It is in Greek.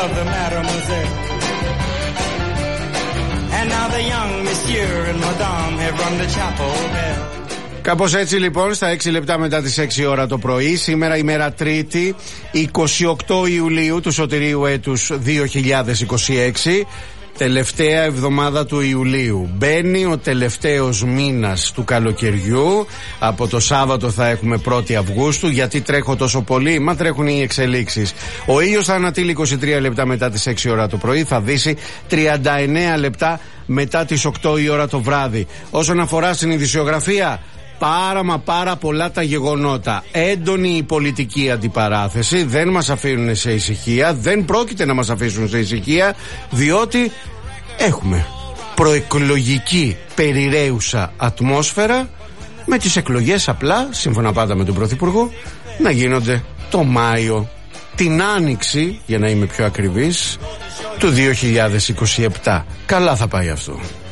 Κάπως έτσι λοιπόν, στα 6 λεπτά μετά τις 6 ώρα το πρωί, σήμερα ημέρα Τρίτη, 28 Ιουλίου του σωτηρίου έτους 2026, τελευταία εβδομάδα του Ιουλίου. Μπαίνει ο τελευταίος μήνας του καλοκαιριού. Από το Σάββατο θα έχουμε 1η Αυγούστου. Γιατί τρέχω τόσο πολύ? Μα τρέχουν οι εξελίξεις. Ο ήλιος θα ανατείλει 23 λεπτά μετά τις 6 ώρα το πρωί, θα δύσει 39 λεπτά μετά τις 8 η ώρα το βράδυ. Όσον αφορά στην ειδησιογραφία, πάρα πολλά τα γεγονότα. Έντονη η πολιτική αντιπαράθεση. Δεν μας αφήνουν σε ησυχία. Δεν πρόκειται να μας αφήσουν σε ησυχία, διότι έχουμε προεκλογική περιραίουσα ατμόσφαιρα, με τις εκλογές απλά, σύμφωνα πάντα με τον Πρωθυπουργό, να γίνονται το Μάιο, την Άνοιξη, για να είμαι πιο ακριβής, του 2027. Καλά θα πάει αυτό.